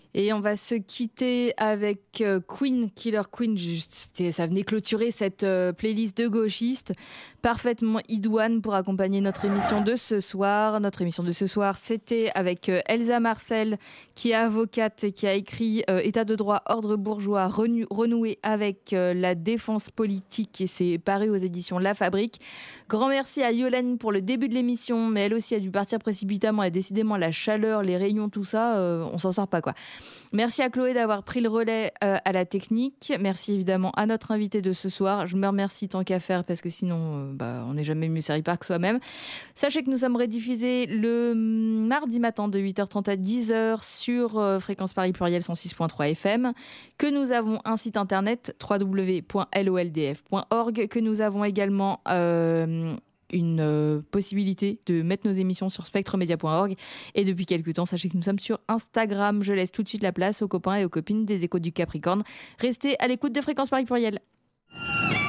Et on va se quitter avec Queen, Killer Queen. Ça venait clôturer cette playlist de gauchistes parfaitement idoine pour accompagner notre émission de ce soir. Notre émission de ce soir, c'était avec Elsa Marcel, qui est avocate et qui a écrit État de droit, ordre bourgeois, renoué avec la défense politique, et c'est paru aux éditions La Fabrique. Grand merci à Yolène pour le début de l'émission, mais elle aussi a dû partir précipitamment, et décidément la chaleur, les réunions, tout ça, on s'en sort pas quoi. Merci à Chloé d'avoir pris le relais à la technique. Merci évidemment à notre invité de ce soir. Je me remercie tant qu'à faire, parce que sinon on n'est jamais mieux servi par que soi-même. Sachez que nous sommes rediffusés le mardi matin de 8h30 à 10h sur Fréquence Paris Pluriel 106.3 FM, que nous avons un site internet www.loldf.org, que nous avons également une possibilité de mettre nos émissions sur spectremedia.org, et depuis quelques temps, sachez que nous sommes sur Instagram. Je laisse tout de suite la place aux copains et aux copines des Échos du Capricorne. Restez à l'écoute de Fréquence Paris Pluriel.